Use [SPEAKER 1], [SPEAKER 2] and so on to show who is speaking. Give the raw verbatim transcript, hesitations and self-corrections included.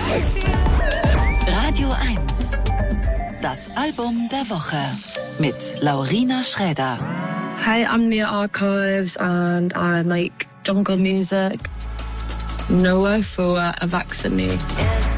[SPEAKER 1] Radio eins. Das Album der Woche mit Laurina Schräder.
[SPEAKER 2] Hi, I'm Nia Archives and I make jungle music. Noah for a vaccine.